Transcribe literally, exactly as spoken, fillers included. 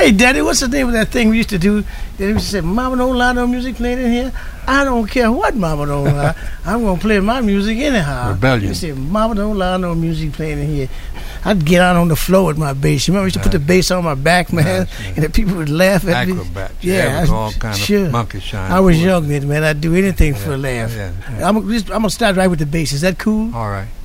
Hey, Daddy, what's the name of that thing we used to do? They used to say, Mama don't lie, no music playing in here. I don't care what Mama don't lie. I'm going to play my music anyhow. Rebellion. They said, Mama don't lie, no music playing in here. I'd get out on the floor with my bass. You remember we used to put the bass on my back, man, and the people would laugh at me. Acrobat. Yeah, yeah I, all kind sure. of monkey shine. I was young then, man. I'd do anything yeah. for a laugh. Yeah. Yeah. I'm, I'm going to start right with the bass. Is that cool? All right.